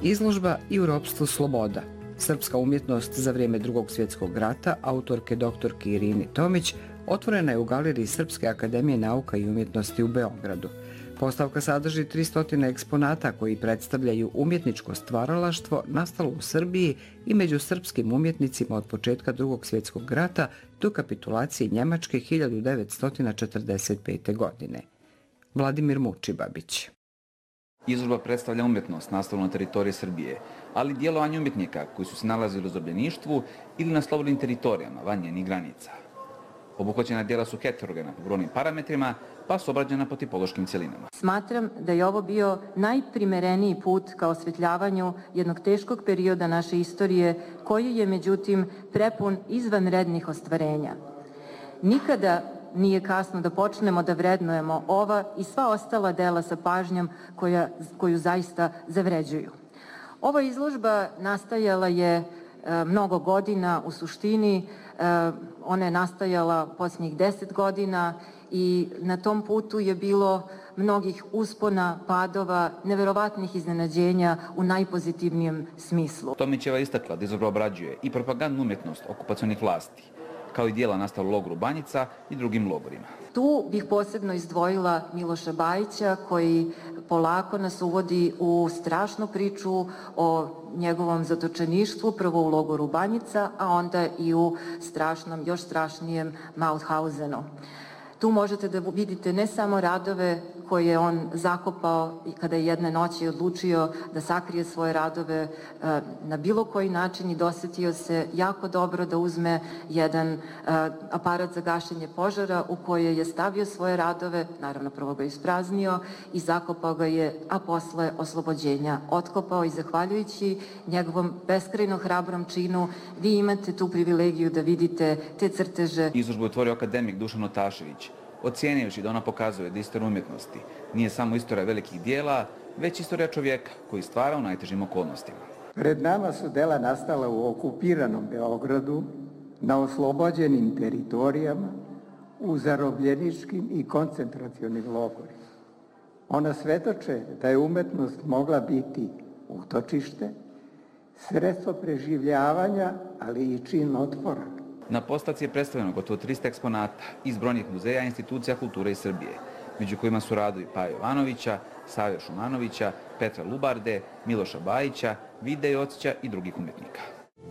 Izložba I u ropstvu sloboda. Srpska umjetnost za vrijeme Drugog svjetskog rata autorke doktorke Irini Tomić otvorena je u Galeriji Srpske akademije nauka I umjetnosti u Beogradu. Postavka sadrži 300 eksponata koji predstavljaju umjetničko stvaralaštvo nastalo u Srbiji I među srpskim umjetnicima od početka Drugog svjetskog rata do kapitulacije Njemačke 1945. godine. Vladimir Mučibabić. Izložba predstavlja umjetnost nastalu na teritoriji Srbije, ali djelovanje umjetnika koji su se nalazili u zarobljeništvu ili na slobodnim teritorijama van njenih granica. Obuhvaćena djela su heterogena po brojnim parametrima, pa su obrađena po tipološkim cjelinama. Smatram da je ovo bio najprimereniji put ka osvetljavanju jednog teškog perioda naše istorije, koji je međutim prepun izvanrednih ostvarenja. Nikada nije kasno da počnemo da vrednujemo ova I sva ostala dela sa pažnjom koju zaista zavređuju. Ova izložba nastajala je mnogo godina, u suštini ona je nastajala posljednjih 10 godina I na tom putu je bilo mnogih uspona, padova, neverovatnih iznenađenja u najpozitivnijem smislu. Tomićeva istakla da izložba obrađuje I propagandnu umjetnost okupacionih vlasti, kao I djela nastala u logoru Banjica I drugim logorima. Tu bih posebno izdvojila Miloša Bajića koji polako nas uvodi u strašnu priču o njegovom zatočeništvu, prvo u logoru Banjica, a onda I u strašnom, još strašnijem Mauthausenu. Tu možete da vidite ne samo radove koje je on zakopao I kada je jedne noći odlučio da sakrije svoje radove na bilo koji način I dosjetio se jako dobro da uzme jedan aparat za gašenje požara u koje je stavio svoje radove, naravno prvo ga ispraznio I zakopao ga je, a posle oslobođenja otkopao I zahvaljujući njegovom beskrajno hrabrom činu vi imate tu privilegiju da vidite te crteže. Izložbu je otvorio akademik Dušan Otašević, ocijenivši da ona pokazuje da istorija umjetnosti nije samo istorija velikih dijela, već istorija čovjeka koji stvara u najtežim okolnostima. Pred nama su dela nastala u okupiranom Beogradu, na oslobođenim teritorijama, u zarobljeničkim I koncentracionim logorima. Ona svjedoče da je umjetnost mogla biti utočište, sredstvo preživljavanja, ali I čin otpora. Na postavci je predstavljeno gotovo 300 eksponata iz brojnih muzeja I institucija kulture iz Srbije, među kojima su radovi Paje Jovanovića, Save Šumanovića, Petra Lubarde, Miloša Bajića, Vide Jocića I drugih umjetnika.